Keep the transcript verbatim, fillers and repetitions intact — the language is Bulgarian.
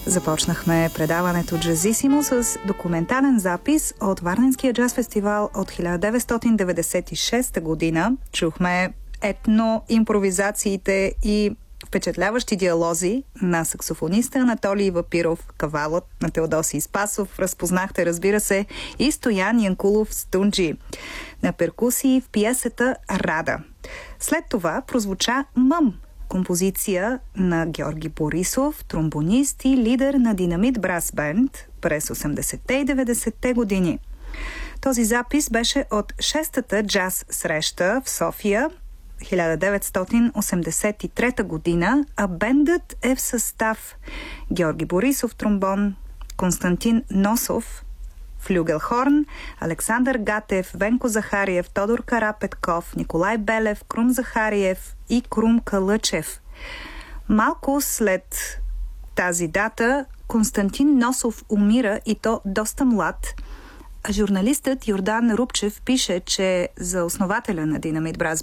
Започнахме предаването Джазисимо с документален запис от Варненския джаз фестивал от хиляда деветстотин деветдесет и шеста година. Чухме етно-импровизациите и впечатляващи диалози на саксофониста Анатолий Вапиров, кавалът на Теодосий Спасов. Разпознахте, разбира се, и Стоян Янкулов Стунджи на перкусии в пиесата «Рада». След това прозвуча «Мъм», композиция на Георги Борисов, тромбонист и лидер на Динамит Брас Бенд през осемдесетте и деветдесетте години. Този запис беше от шестата джаз среща в София хиляда деветстотин осемдесет и трета година, а бендът е в състав Георги Борисов тромбон, Константин Носов флюгелхорн, Александър Гатев, Венко Захариев, Тодор Карапетков, Николай Белев, Крум Захариев и Крум Калъчев. Малко след тази дата Константин Носов умира, и то доста млад. Журналистът Йордан Рупчев пише, че за основателя на Динамит Брас